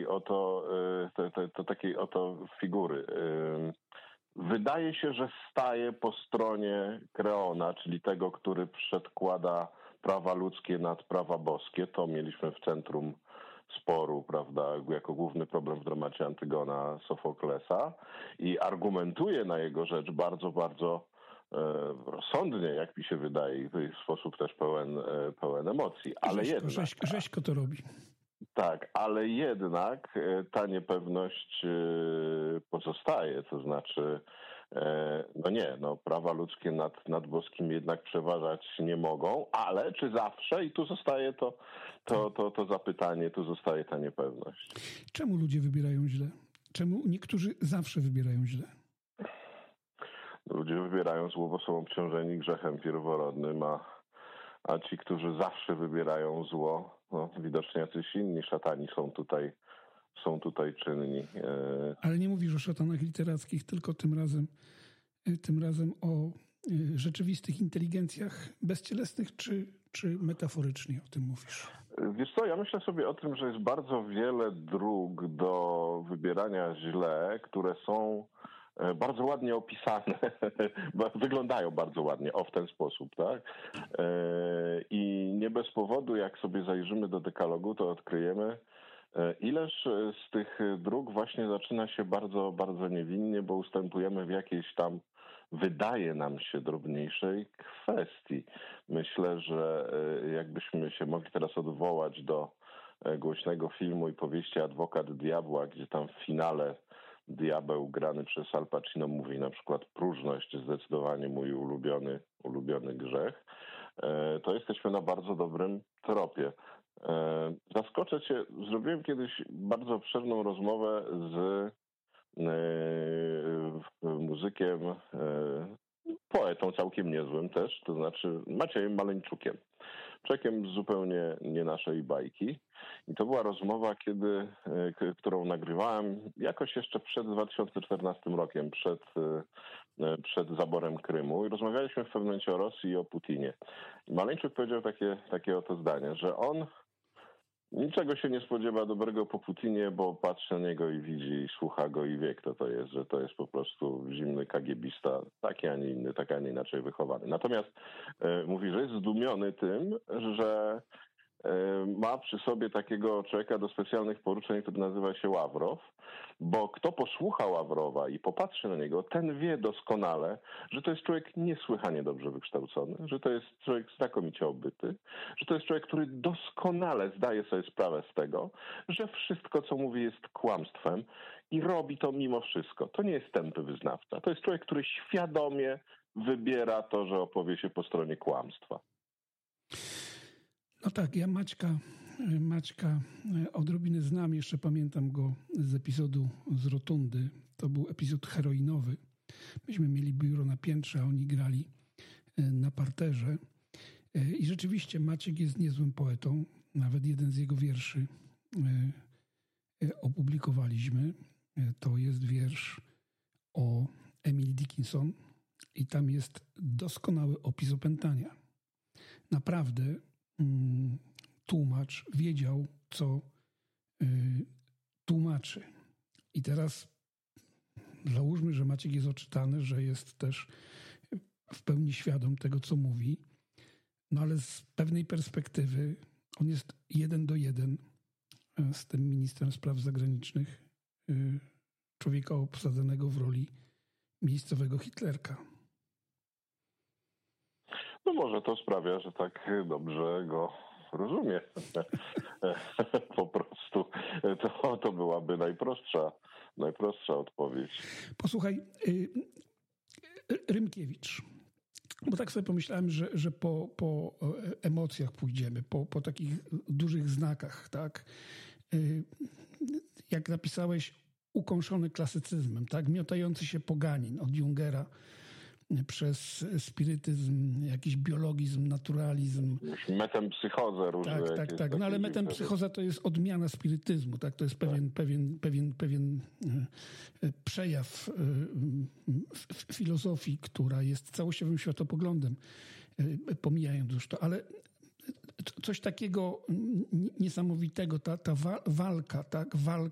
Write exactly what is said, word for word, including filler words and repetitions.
takiej oto, to, to, to takiej oto figury. Wydaje się, że staje po stronie Kreona, czyli tego, który przedkłada prawa ludzkie nad prawa boskie. To mieliśmy w centrum sporu, prawda, jako główny problem w dramacie Antygona Sofoklesa i argumentuje na jego rzecz bardzo, bardzo e, rozsądnie, jak mi się wydaje, w sposób też pełen, e, pełen emocji. Ale Rzeźko, jednak, Rzeźko, Rzeźko to robi. Tak, ale jednak ta niepewność pozostaje, to znaczy, no nie, no prawa ludzkie nad, nad boskim jednak przeważać nie mogą, ale czy zawsze? I tu zostaje to, to, to, to zapytanie, tu zostaje ta niepewność. Czemu ludzie wybierają źle? Czemu niektórzy zawsze wybierają źle? Ludzie wybierają zło, bo są obciążeni grzechem pierworodnym, a A ci, którzy zawsze wybierają zło, no, widocznie jacyś inni szatani są tutaj, są tutaj czynni. Ale nie mówisz o szatanach literackich, tylko tym razem, tym razem o rzeczywistych inteligencjach bezcielesnych, czy, czy metaforycznie o tym mówisz? Wiesz co, ja myślę sobie o tym, że jest bardzo wiele dróg do wybierania źle, które są bardzo ładnie opisane, wyglądają bardzo ładnie, o w ten sposób, tak? I nie bez powodu, jak sobie zajrzymy do dekalogu, to odkryjemy, ileż z tych dróg właśnie zaczyna się bardzo, bardzo niewinnie, bo ustępujemy w jakiejś tam, wydaje nam się, drobniejszej kwestii. Myślę, że jakbyśmy się mogli teraz odwołać do głośnego filmu i powieści Adwokat Diabła, gdzie tam w finale diabeł grany przez Al Pacino mówi na przykład próżność, zdecydowanie mój ulubiony, ulubiony grzech, to jesteśmy na bardzo dobrym tropie. Zaskoczę cię, zrobiłem kiedyś bardzo obszerną rozmowę z muzykiem, poetą całkiem niezłym też, to znaczy Maciejem Maleńczukiem. Człowiekiem z zupełnie nie naszej bajki. I to była rozmowa, kiedy, którą nagrywałem jakoś jeszcze przed dwa tysiące czternastym rokiem, przed, przed zaborem Krymu. I rozmawialiśmy w pewnym momencie o Rosji i o Putinie. I Maleńczuk powiedział takie, takie oto zdanie, że on niczego się nie spodziewa dobrego po Putinie, bo patrzy na niego i widzi, i słucha go i wie, kto to jest, że to jest po prostu zimny kagiebista, taki, a nie inny, tak, a nie inaczej wychowany. Natomiast e, mówi, że jest zdumiony tym, że e, ma przy sobie takiego człowieka do specjalnych poruczeń, który nazywa się Ławrow, bo kto posłucha Ławrowa i popatrzy na niego, ten wie doskonale, że to jest człowiek niesłychanie dobrze wykształcony, że to jest człowiek znakomicie obyty, że to jest człowiek, który doskonale zdaje sobie sprawę z tego, że wszystko, co mówi, jest kłamstwem i robi to mimo wszystko. To nie jest tępy wyznawca. To jest człowiek, który świadomie wybiera to, że opowie się po stronie kłamstwa. No tak, ja Maćka, Maćka odrobinę znam, jeszcze pamiętam go z epizodu z Rotundy. To był epizod heroinowy. Myśmy mieli biuro na piętrze, a oni grali na parterze. I rzeczywiście Maciek jest niezłym poetą. Nawet jeden z jego wierszy opublikowaliśmy. To jest wiersz o Emily Dickinson i tam jest doskonały opis opętania. Naprawdę tłumacz wiedział, co tłumaczy. I teraz załóżmy, że Maciek jest oczytany, że jest też w pełni świadom tego, co mówi, no ale z pewnej perspektywy on jest jeden do jeden z tym ministrem spraw zagranicznych, człowieka obsadzonego w roli miejscowego Hitlerka. No może to sprawia, że tak dobrze go rozumie. Po prostu to, to byłaby najprostsza, najprostsza odpowiedź. Posłuchaj, Rymkiewicz. Bo tak sobie pomyślałem, że, że po, po emocjach pójdziemy, po, po takich dużych znakach, tak? Jak napisałeś, ukąszony klasycyzmem, tak? Miotający się poganin od Jungera przez spirytyzm, jakiś biologizm, naturalizm. Metempsychozę różne. Tak, tak, tak. No ale metempsychoza to jest odmiana spirytyzmu, tak? To jest pewien, tak. pewien, pewien, pewien przejaw filozofii, która jest całościowym światopoglądem, pomijając już to, ale coś takiego niesamowitego, ta, ta walka, tak? Walka